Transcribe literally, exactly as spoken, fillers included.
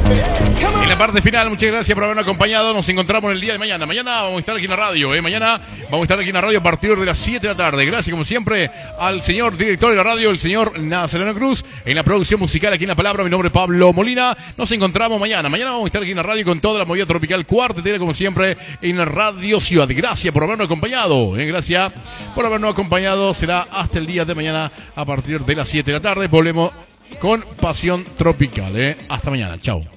En la parte final, muchas gracias por habernos acompañado. Nos encontramos el día de mañana. Mañana vamos a estar aquí en la radio, ¿eh? Mañana vamos a estar aquí en la radio a partir de las siete de la tarde. Gracias, como siempre, al señor director de la radio, el señor Nazareno Cruz, en la producción musical aquí en La Palabra. Mi nombre es Pablo Molina. Nos encontramos mañana. Mañana vamos a estar aquí en la radio con toda la movida tropical cuartetera, como siempre, en la Radio Ciudad. Gracias por habernos acompañado, ¿eh? Gracias por habernos acompañado. Será hasta el día de mañana a partir de las siete de la tarde. Volvemos con Pasión Tropical, ¿eh? Hasta mañana. Chao.